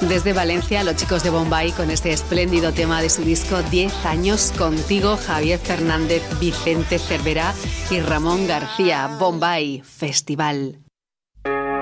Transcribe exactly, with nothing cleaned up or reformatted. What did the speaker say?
Desde Valencia, los chicos de Bombay con este espléndido tema de su disco diez años contigo, Javier Fernández, Vicente Cervera y Ramón García. Bombay Festival.